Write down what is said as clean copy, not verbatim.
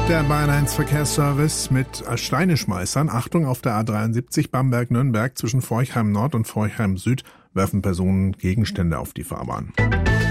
Der Bayern 1 Verkehrsservice mit Steineschmeißern. Achtung, auf der A73 Bamberg-Nürnberg zwischen Forchheim Nord und Forchheim Süd werfen Personen Gegenstände auf die Fahrbahn.